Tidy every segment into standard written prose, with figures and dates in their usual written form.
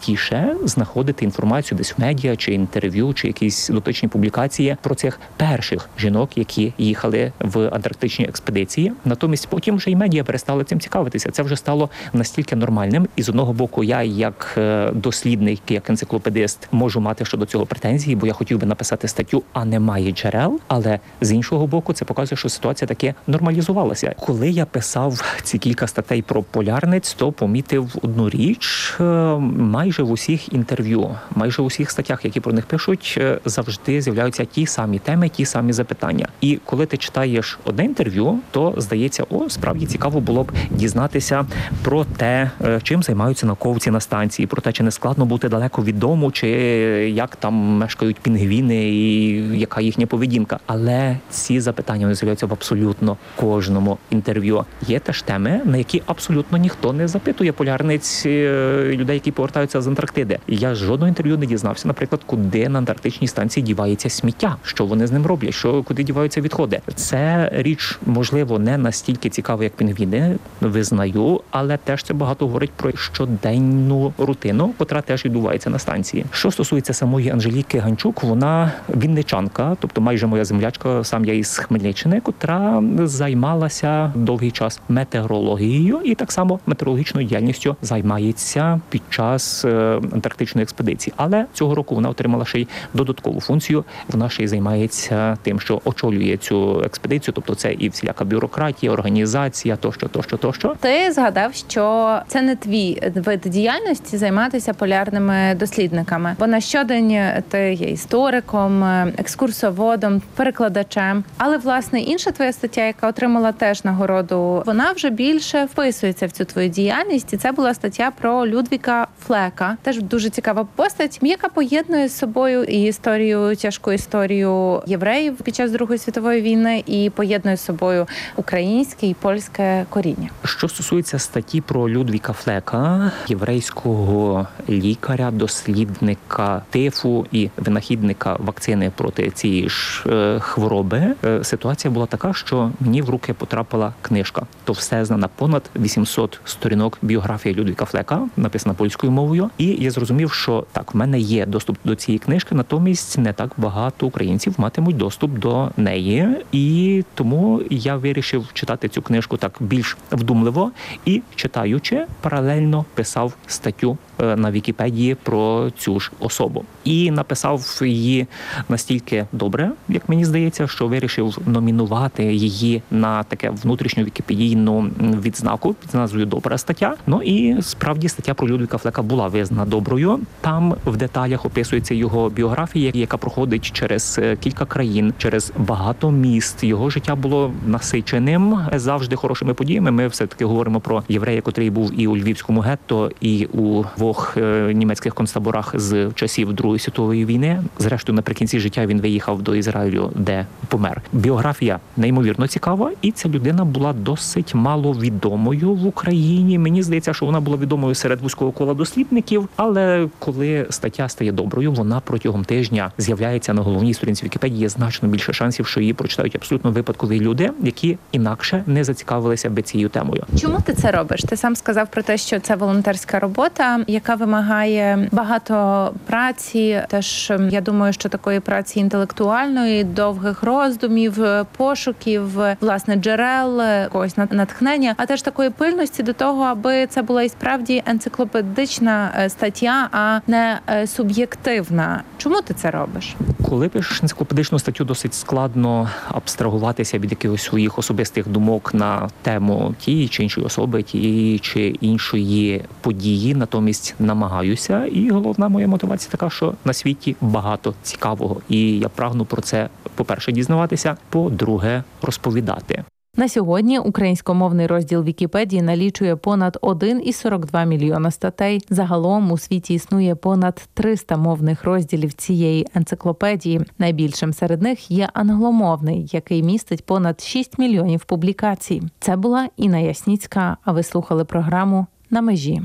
простіше знаходити інформацію десь в медіа, чи інтерв'ю, чи якісь дотичні публікації про цих перших жінок, які їхали в антарктичні експедиції. Натомість потім вже і медіа перестали цим цікавитися. Це вже стало настільки нормальним. І з одного боку, я як дослідник, як енциклопедист можу мати щодо цього претензії, бо я хотів би написати статтю, а немає джерел. Але з іншого боку, це показує, що ситуація таки нормалізувалася. Коли я писав ці кілька статей про полярниць, то помітив одну річ. Майже в усіх інтерв'ю, майже в усіх статтях, які про них пишуть, завжди з'являються ті самі теми, ті самі запитання. І коли ти читаєш одне інтерв'ю, то здається, справді цікаво було б дізнатися про те, чим займаються науковці на станції, про те, чи не складно бути далеко від дому, чи як там мешкають пінгвіни і яка їхня поведінка. Але ці запитання не з'являються в абсолютно кожному інтерв'ю. Є теж теми, на які абсолютно ніхто не запитує полярниць людей, які повертаються з Антарктиди. Я жодного інтерв'ю не дізнався, наприклад, куди на антарктичній станції дівається сміття, що вони з ним роблять, куди діваються відходи. Це річ, можливо, не настільки цікава, як пінгвіни, визнаю, але теж це багато говорить про щоденну рутину, котра теж відбувається на станції. Що стосується самої Анжеліки Ганчук, вона вінничанка, тобто майже моя землячка, сам я із Хмельниччини, котра займалася довгий час метеорологією і так само метеорологічною діяльністю займається під час антарктичної експедиції. Але цього року вона отримала ще й додаткову функцію. Вона ще й займається тим, що очолює цю експедицію, тобто це і всіляка бюрократія, організація, тощо. Ти згадав, що це не твій вид діяльності займатися полярними дослідниками. Бо на щодень ти є істориком, екскурсоводом, перекладачем. Але, власне, інша твоя стаття, яка отримала теж нагороду, вона вже більше вписується в цю твою діяльність. І це була стаття про Людвіга Флека. Теж дуже цікава постать, яка поєднує з собою і історію, тяжку історію євреїв під час Другої світової війни, і поєднує з собою українське і польське коріння. Що стосується статті про Людвіга Флека, єврейського лікаря, дослідника тифу і винахідника вакцини проти цієї ж хвороби, ситуація була така, що мені в руки потрапила книжка. Товстезна на понад 800 сторінок біографія Людвіга Флека, написана польською мовою. І я зрозумів, що так, в мене є доступ до цієї книжки, натомість не так багато українців матимуть доступ до неї. І тому я вирішив читати цю книжку так більш вдумливо і, читаючи, паралельно писав статтю на Вікіпедії про цю ж особу. І написав її настільки добре, як мені здається, що вирішив номінувати її на таке внутрішню вікіпедійну відзнаку під назвою «Добра стаття». Ну і справді стаття про Людвіга Флека була визнана доброю. Там в деталях описується його біографія, яка проходить через кілька країн, через багато міст. Його життя було насиченим, завжди хорошими подіями. Ми все-таки говоримо про єврея, котрий був і у Львівському гетто, і у двох німецьких концтаборах з часів Другої світової війни. Зрештою, наприкінці життя він виїхав до Ізраїлю, де помер. Біографія неймовірно цікава, і ця людина була досить маловідомою в Україні. Мені здається, що вона була відомою серед вузького кола дослідників, але коли стаття стає доброю, вона протягом тижня з'являється на головній сторінці Вікіпедії, є значно більше шансів, що її прочитають абсолютно випадкові люди, які інакше не зацікавилися би цією темою. Чому ти це робиш? Ти сам сказав про те, що це волонтерська робота, яка вимагає багато праці. Теж, я думаю, що такої праці інтелектуальної, довгих роздумів, пошуків, власне, джерел, якогось натхнення, а теж такої пильності до того, аби це була і справді енциклопедична стаття, а не суб'єктивна. Чому ти це робиш? Коли пишеш енциклопедичну статтю, досить складно абстрагуватися від якихось своїх особистих думок на тему тієї чи іншої особи, тієї чи іншої події. Натомість намагаюся. І головна моя мотивація така, що на світі багато цікавого. І я прагну про це, по-перше, дізнаватися, по-друге, розповідати. На сьогодні українськомовний розділ Вікіпедії налічує понад 1,42 мільйона статей. Загалом у світі існує понад 300 мовних розділів цієї енциклопедії. Найбільшим серед них є англомовний, який містить понад 6 мільйонів публікацій. Це була Інна Ясніцька, а ви слухали програму «На межі».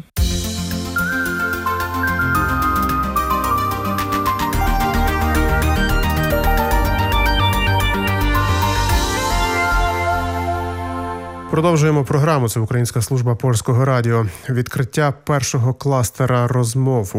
Продовжуємо програму. Це Українська служба Польського радіо. Відкриття першого кластера розмов